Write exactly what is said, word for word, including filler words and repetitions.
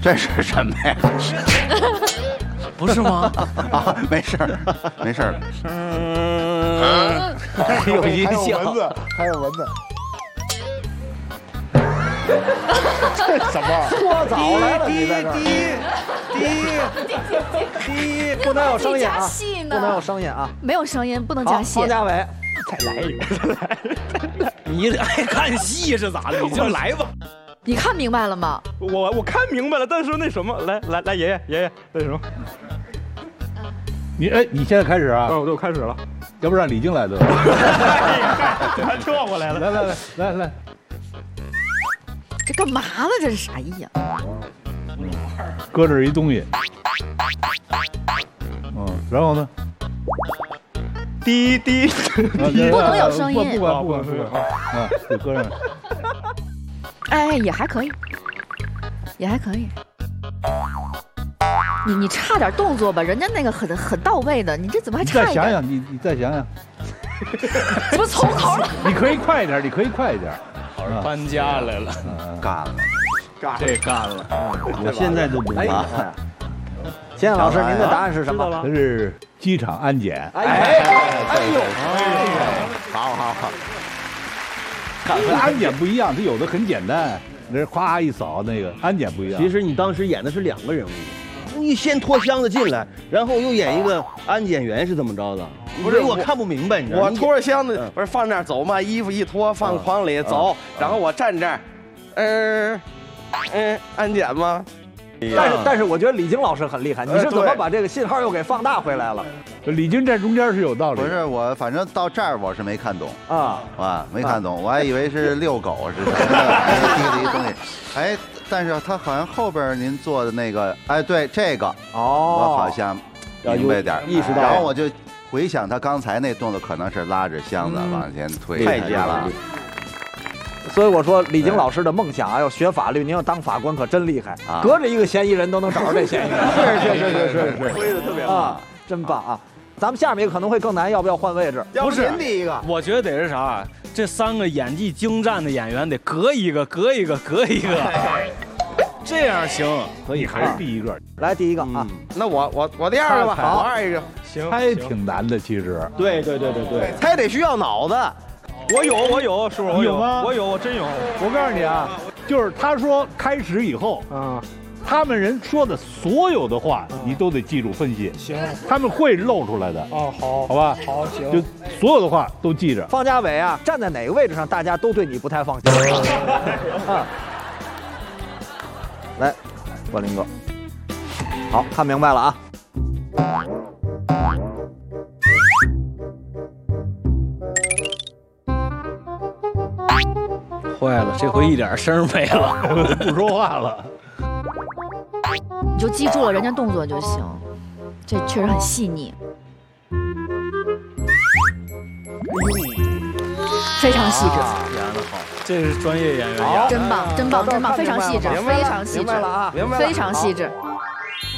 这是什么呀？ 不是吗？ 啊，没事儿，没事儿。 嗯，还有音效， 还有蚊子，还有蚊子。这什么？ 搓澡来了，你在这儿。 滴滴滴， 不能有声音啊！ 戏呢不能有声音啊！ 没有声音，不能好， 加戏。 方家伟， 再来一个，再来一个。你爱看戏是咋的？你就来吧。 你看明白了吗？ 我我看明白了，但是那什么，来来来，爷爷爷爷，那什么？ 你哎，你现在开始啊？ 哦，我都开始了。 要不让李菁来的？ 还转过来了。 来来来来来， 这干嘛呢？这是啥意呀？ 搁这儿一东西。嗯，然后呢？ 滴滴， 不能有声音不管不管不管啊，就搁上。 哎，也还可以，也还可以。你你差点动作吧，人家那个很很到位的，你这怎么还你差一点？ 再想想，你你再想想， 怎么从头了？ 你可以快一点，你可以快一点。 搬家来了， 干了， 这干了。 我现在都不哎麻呀，钱老师，您的答案是什么？ 它是机场安检。 哎哎呦， 好好好， 和安检不一样，它有的很简单，那是咵一扫，那个安检不一样。 其实你当时演的是两个人物，你先拖箱子进来，然后又演一个安检员，是怎么着的？ 不是我看不明白，你知道吗？ 我拖着箱子不是放那儿走吗？衣服一脱放筐里走，然后我站这儿，嗯嗯，安检吗？ 但是但是我觉得李菁老师很厉害，你是怎么把这个信号又给放大回来了？ 李菁站中间是有道理。 不是我，反正到这儿我是没看懂啊啊，没看懂，我还以为是遛狗是什么的，提了一东西。哎，但是他好像后边您做的那个，哎，对这个， 哦， 我好像明白点， 意识到， 然后我就回想他刚才那动作，可能是拉着箱子往前推， 太假了。 所以我说李菁老师的梦想啊，要学法律，您要当法官可真厉害， 啊、 隔着一个嫌疑人都能找着这嫌疑人。 是是是是是是， 推的特别啊，真棒啊！咱们下面一个可能会更难，要不要换位置？ 不是第一个， 我觉得得是啥？这三个演技精湛的演员得隔一个，隔一个，隔一个，这样行。 所以还是第一个。 来第一个啊， 那我我我第二个吧，我二一个， 行， 猜挺难的，其实。 对对对对对， 猜得需要脑子。 我有，我有，叔叔，我有吗？ 我有，我真有。 我告诉你啊，就是他说开始以后， 嗯， 他们人说的所有的话，你都得记住分析。 行， 他们会露出来的。 哦，好， 好吧， 好，行， 就所有的话都记着。 方家伟啊，站在哪个位置上，大家都对你不太放心。啊，来，关林哥，好看明白了啊。 坏了，这回一点声没了， 不说话了。 你就记住了人家动作就行，这确实很细腻，非常细致。 演得好，这是专业演员演的， 真棒，真棒，真棒，非常细致，非常细致明白了啊， 非常细致。